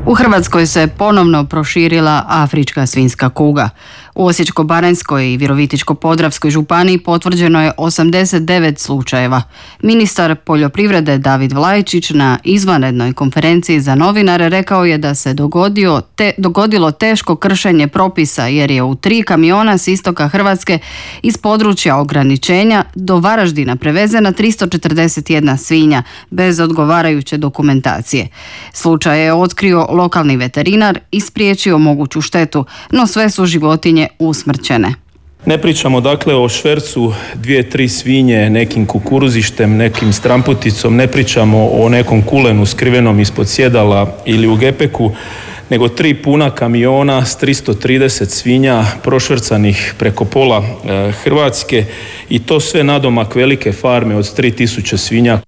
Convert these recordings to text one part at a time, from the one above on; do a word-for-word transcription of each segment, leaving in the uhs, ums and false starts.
U Hrvatskoj se ponovno proširila afrička svinjska kuga. U Osječko-baranjskoj i Virovitičko-podravskoj županiji potvrđeno je osamdeset devet slučajeva. Ministar poljoprivrede David Vlajčić na izvanrednoj konferenciji za novinare rekao je da se dogodio te, dogodilo teško kršenje propisa jer je u tri kamiona s istoka Hrvatske iz područja ograničenja do Varaždina prevezena tristo četrdeset jedna svinja bez odgovarajuće dokumentacije. Slučaj je otkrio lokalni veterinar i spriječio moguću štetu, no sve su životinje usmrćene. Ne pričamo dakle o švercu dvije, tri svinje, nekim kukuruzištem, nekim stramputicom, ne pričamo o nekom kulenu skrivenom ispod sjedala ili u gepeku, nego tri puna kamiona s tristo trideset svinja prošvercanih preko pola e, Hrvatske i to sve nadomak velike farme od tri tisuće svinja.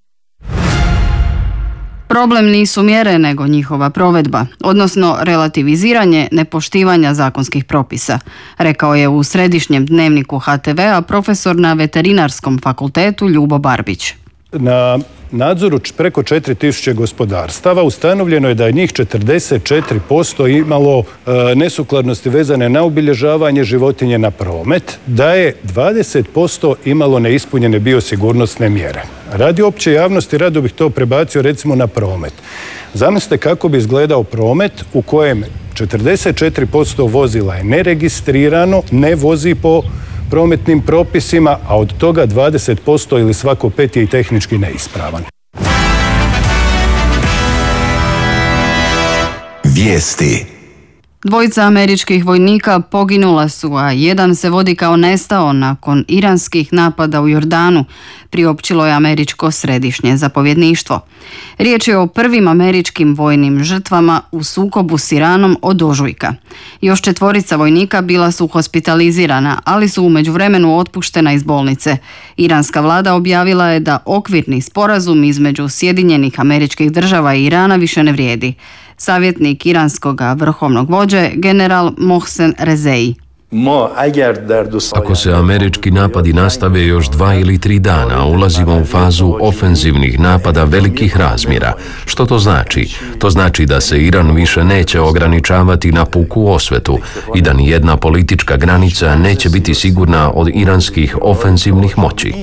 Problem nisu mjere, nego njihova provedba, odnosno relativiziranje nepoštivanja zakonskih propisa, rekao je u središnjem dnevniku H T V-a profesor na Veterinarskom fakultetu Ljubo Barbić. Na nadzoru preko četiri tisuće gospodarstava ustanovljeno je da je njih četrdeset četiri posto imalo e, nesukladnosti vezane na obilježavanje životinje na promet, da je dvadeset posto imalo neispunjene biosigurnosne mjere. Radi opće javnosti rado bih to prebacio recimo na promet. Zamislite kako bi izgledao promet u kojem četrdeset četiri posto vozila je neregistrirano, ne vozi po prometnim propisima, a od toga dvadeset posto ili svako pet je i tehnički neispravan. Vijesti. Dvojica američkih vojnika poginula su, a jedan se vodi kao nestao nakon iranskih napada u Jordanu, priopćilo je američko središnje zapovjedništvo. Riječ je o prvim američkim vojnim žrtvama u sukobu s Iranom od ožujka. Još četvorica vojnika bila su hospitalizirana, ali su u međuvremenu otpuštena iz bolnice. Iranska vlada objavila je da okvirni sporazum između Sjedinjenih Američkih Država i Irana više ne vrijedi. Savjetnik iranskog vrhovnog vođe, general Mohsen Rezei. Ako se američki napadi nastave još dva ili tri dana, ulazimo u fazu ofenzivnih napada velikih razmjera. Što to znači? To znači da se Iran više neće ograničavati na puku osvetu i da nijedna politička granica neće biti sigurna od iranskih ofenzivnih moći.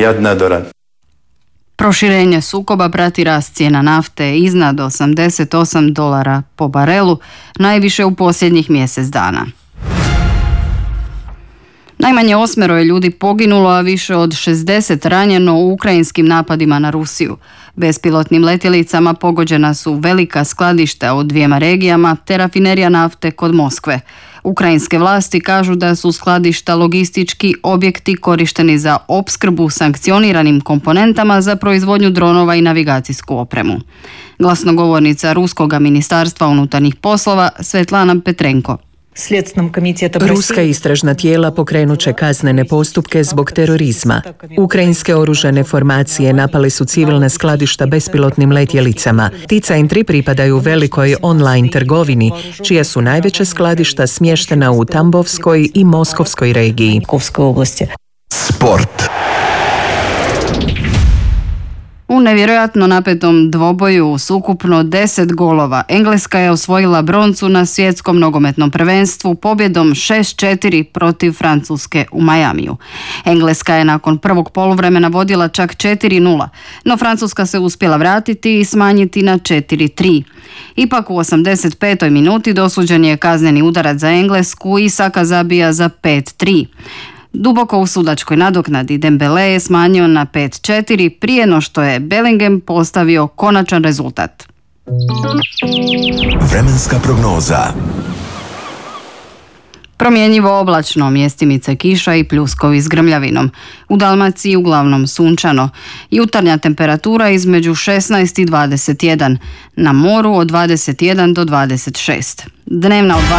Proširenje sukoba prati rast cijena nafte iznad osamdeset osam dolara po barelu, najviše u posljednjih mjesec dana. Najmanje osmero je ljudi poginulo, a više od šezdeset ranjeno u ukrajinskim napadima na Rusiju. Bespilotnim letjelicama pogođena su velika skladišta u dvijema regijama te rafinerija nafte kod Moskve. Ukrajinske vlasti kažu da su skladišta logistički objekti korišteni za opskrbu sankcioniranim komponentama za proizvodnju dronova i navigacijsku opremu. Glasnogovornica Ruskog ministarstva unutarnjih poslova Svetlana Petrenko. Ruska istražna tijela pokrenut će kaznene postupke zbog terorizma. Ukrajinske oružane formacije napale su civilna skladišta bespilotnim letjelicama. Ti centri pripadaju velikoj online trgovini, čija su najveća skladišta smještena u Tambovskoj i Moskovskoj regiji. Sport. U nevjerojatno napetom dvoboju s ukupno deset golova Engleska je osvojila broncu na svjetskom nogometnom prvenstvu pobjedom šest četiri protiv Francuske u Majamiju. Engleska je nakon prvog poluvremena vodila čak četiri nula, no Francuska se uspjela vratiti i smanjiti na četiri tri. Ipak u osamdeset petoj minuti dosuđen je kazneni udarac za Englesku i Saka zabija za pet tri. Duboko u sudačkoj nadoknadi Dembele je smanjio na pet četiri prije no što je Bellingham postavio konačan rezultat. Vremenska prognoza. Promjenjivo oblačno, mjestimice kiša i pljuskovi s grmljavinom. U Dalmaciji uglavnom sunčano. Jutarnja temperatura između šesnaest i dvadeset jedan. Na moru od dvadeset jedan do dvadeset šest. Dnevna od